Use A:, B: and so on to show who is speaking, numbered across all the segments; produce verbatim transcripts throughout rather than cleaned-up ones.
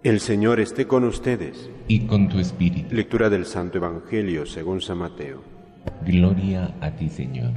A: El Señor esté con ustedes.
B: Y con tu espíritu.
A: Lectura del Santo Evangelio según San Mateo.
B: Gloria a ti, Señor.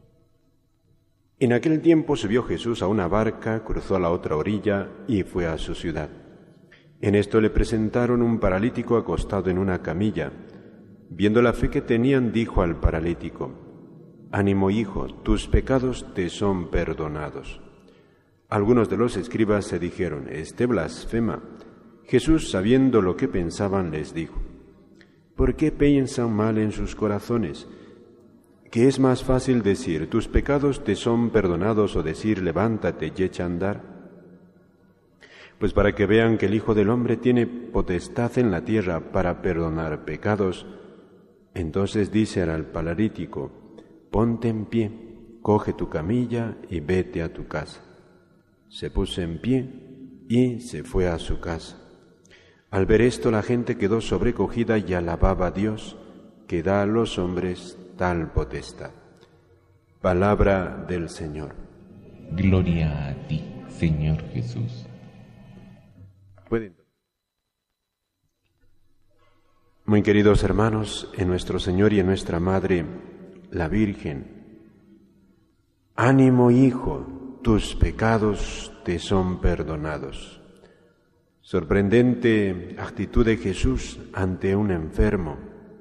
A: En aquel tiempo subió Jesús a una barca, cruzó a la otra orilla y fue a su ciudad. En esto le presentaron un paralítico acostado en una camilla. Viendo la fe que tenían, dijo al paralítico: «Ánimo, hijo, tus pecados te son perdonados». Algunos de los escribas se dijeron: «Este blasfema». Jesús, sabiendo lo que pensaban, les dijo: ¿por qué piensan mal en sus corazones? ¿Qué es más fácil decir, tus pecados te son perdonados, o decir, levántate y echa a andar? Pues para que vean que el Hijo del Hombre tiene potestad en la tierra para perdonar pecados, entonces dice al paralítico: ponte en pie, coge tu camilla y vete a tu casa. Se puso en pie y se fue a su casa. Al ver esto, la gente quedó sobrecogida y alababa a Dios, que da a los hombres tal potestad. Palabra del Señor.
B: Gloria a ti, Señor Jesús.
A: ¿Pueden? Muy queridos hermanos, en nuestro Señor y en nuestra Madre, la Virgen, ánimo, hijo, tus pecados te son perdonados. Sorprendente actitud de Jesús ante un enfermo.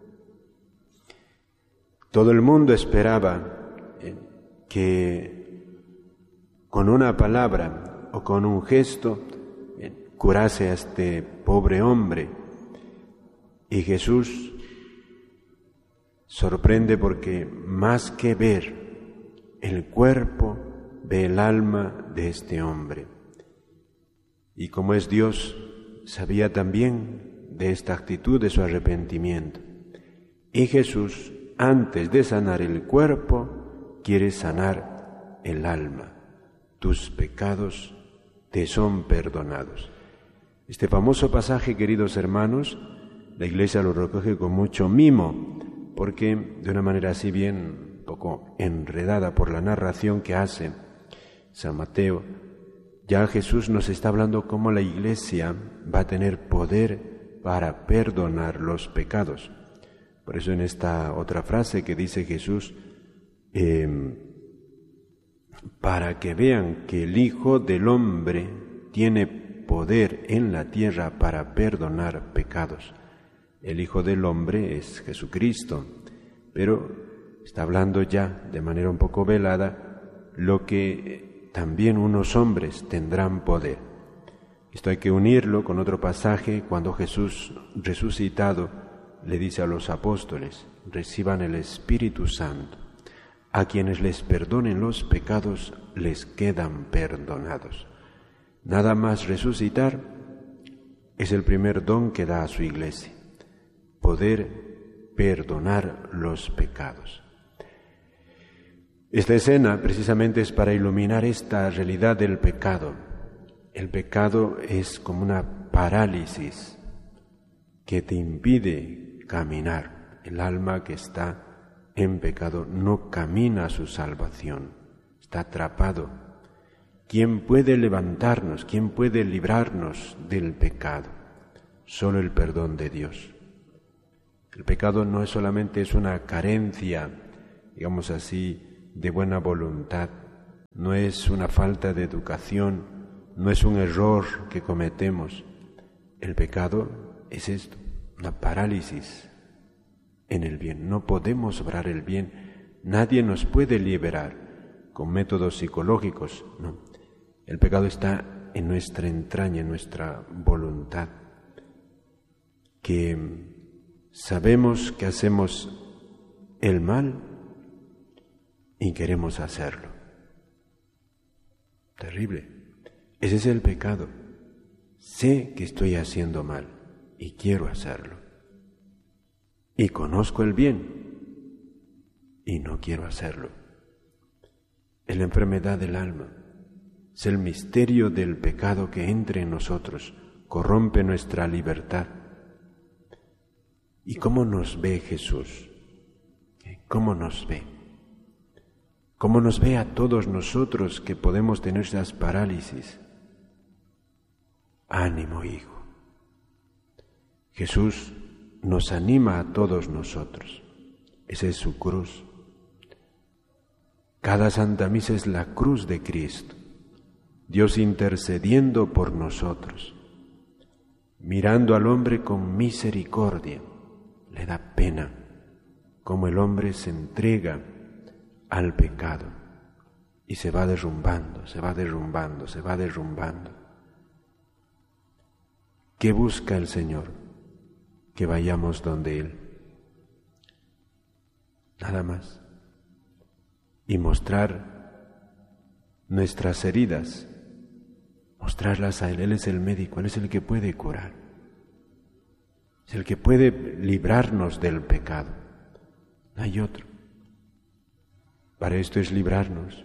A: Todo el mundo esperaba que con una palabra o con un gesto curase a este pobre hombre. Y Jesús sorprende porque más que ver el cuerpo, ve el alma de este hombre. Y como es Dios, sabía también de esta actitud de su arrepentimiento. Y Jesús, antes de sanar el cuerpo, quiere sanar el alma. Tus pecados te son perdonados. Este famoso pasaje, queridos hermanos, la Iglesia lo recoge con mucho mimo, porque de una manera así bien un poco enredada por la narración que hace San Mateo, ya Jesús nos está hablando cómo la Iglesia va a tener poder para perdonar los pecados. Por eso en esta otra frase que dice Jesús, eh, para que vean que el Hijo del Hombre tiene poder en la tierra para perdonar pecados. El Hijo del Hombre es Jesucristo, pero está hablando ya de manera un poco velada lo que también unos hombres tendrán poder. Esto hay que unirlo con otro pasaje cuando Jesús resucitado le dice a los apóstoles: reciban el Espíritu Santo. A quienes les perdonen los pecados les quedan perdonados. Nada más resucitar es el primer don que da a su Iglesia, poder perdonar los pecados. Esta escena precisamente es para iluminar esta realidad del pecado. El pecado es como una parálisis que te impide caminar. El alma que está en pecado no camina a su salvación, está atrapado. ¿Quién puede levantarnos? ¿Quién puede librarnos del pecado? Solo el perdón de Dios. El pecado no es solamente es una carencia, digamos así, de buena voluntad, no es una falta de educación, no es un error que cometemos. El pecado es esto, una parálisis en el bien. No podemos obrar el bien, nadie nos puede liberar con métodos psicológicos, no. El pecado está en nuestra entraña, en nuestra voluntad, que sabemos que hacemos el mal y queremos hacerlo. Terrible. Ese es el pecado. Sé que estoy haciendo mal y quiero hacerlo. Y conozco el bien y no quiero hacerlo. Es la enfermedad del alma. Es el misterio del pecado que entra en nosotros, corrompe nuestra libertad. ¿Y cómo nos ve Jesús? ¿Cómo nos ve? ¿Cómo nos ve a todos nosotros que podemos tener esas parálisis? Ánimo, hijo, Jesús nos anima a todos nosotros. Esa es su cruz. Cada Santa Misa es la cruz de Cristo, Dios intercediendo por nosotros, mirando al hombre con misericordia. Le da pena cómo el hombre se entrega al pecado y se va derrumbando, se va derrumbando, se va derrumbando. ¿Qué busca el Señor? Que vayamos donde Él. Nada más. Y mostrar nuestras heridas, mostrarlas a Él. Él es el médico, Él es el que puede curar. Es el que puede librarnos del pecado. No hay otro. Para esto es librarnos.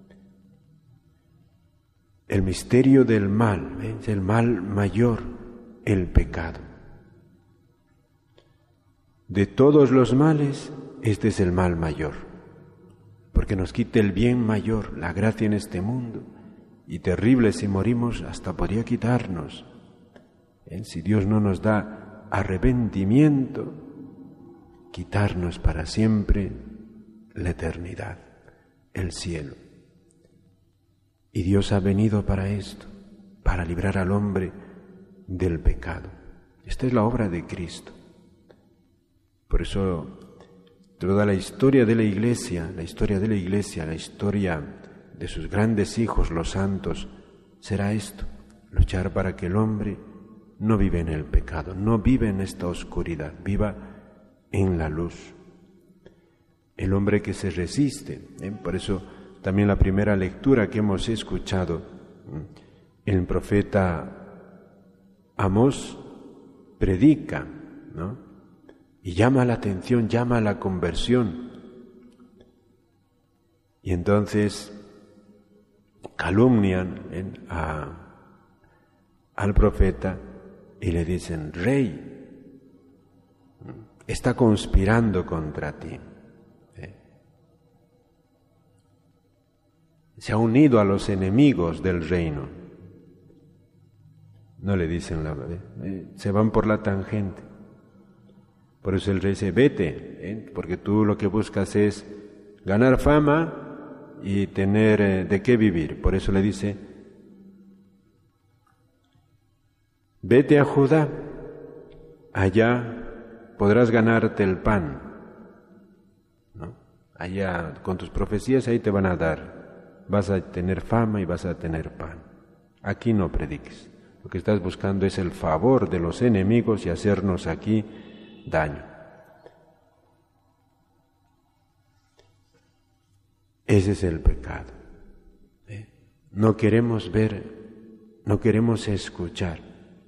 A: El misterio del mal, ¿eh? Es el mal mayor, el pecado. De todos los males, este es el mal mayor, porque nos quita el bien mayor, la gracia en este mundo, y terrible si morimos hasta podría quitarnos. ¿Eh? Si Dios no nos da arrepentimiento, quitarnos para siempre la eternidad, el cielo. Y Dios ha venido para esto, para librar al hombre del pecado. Esta es la obra de Cristo. Por eso toda la historia de la Iglesia, la historia de la Iglesia, la historia de sus grandes hijos, los santos, será esto, luchar para que el hombre no vive en el pecado, no vive en esta oscuridad, viva en la luz. El hombre que se resiste, ¿eh? Por eso también la primera lectura que hemos escuchado, el profeta Amós predica, ¿no? Y llama la atención, llama a la conversión. Y entonces calumnian ¿eh? a, al profeta y le dicen: Rey, está conspirando contra ti. ¿Eh? Se ha unido a los enemigos del reino. No le dicen la verdad, ¿eh? Se van por la tangente. Por eso el rey dice: vete, ¿eh? Porque tú lo que buscas es ganar fama y tener eh, de qué vivir. Por eso le dice: vete a Judá, allá podrás ganarte el pan, ¿no? Allá con tus profecías ahí te van a dar, vas a tener fama y vas a tener pan. Aquí no prediques, lo que estás buscando es el favor de los enemigos y hacernos aquí daño. Ese es el pecado. ¿Eh? No queremos ver, no queremos escuchar.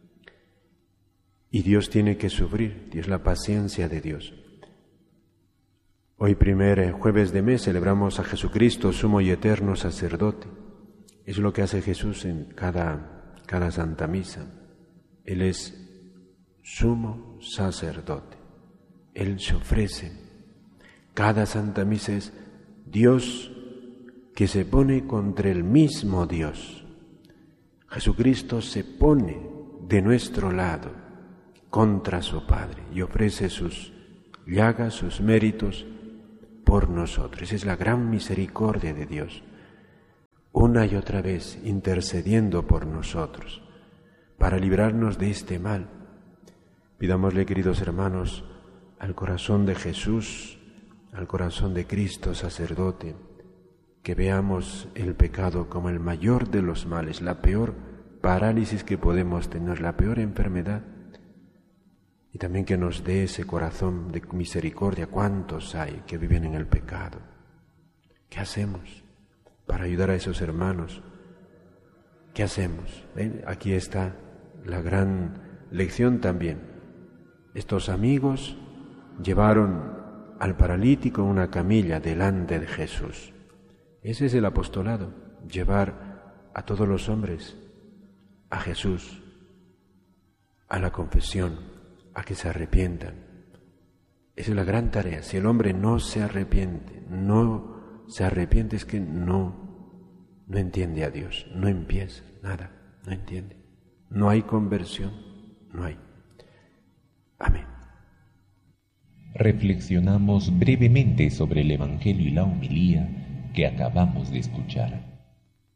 A: Y Dios tiene que sufrir, Dios, la paciencia de Dios. Hoy, primer jueves de mes, celebramos a Jesucristo, sumo y eterno sacerdote. Es lo que hace Jesús en cada, cada Santa Misa. Él es sumo sacerdote. Él se ofrece. Cada Santa Misa es Dios que se pone contra el mismo Dios. Jesucristo se pone de nuestro lado contra su Padre y ofrece sus llagas, sus méritos por nosotros. Esa es la gran misericordia de Dios, una y otra vez intercediendo por nosotros para librarnos de este mal. Pidámosle, queridos hermanos, al corazón de Jesús, al corazón de Cristo sacerdote, que veamos el pecado como el mayor de los males, la peor parálisis que podemos tener, la peor enfermedad, y también que nos dé ese corazón de misericordia. ¿Cuántos hay que viven en el pecado? ¿Qué hacemos para ayudar a esos hermanos? ¿Qué hacemos? ¿Ven? Aquí está la gran lección también. Estos amigos llevaron al paralítico en una camilla delante de Jesús. Ese es el apostolado, llevar a todos los hombres a Jesús, a la confesión, a que se arrepientan. Esa es la gran tarea. Si el hombre no se arrepiente, no se arrepiente, es que no, no entiende a Dios, no empieza, nada, no entiende. No hay conversión, no hay.
B: reflexionamos brevemente sobre el Evangelio y la homilía que acabamos de escuchar.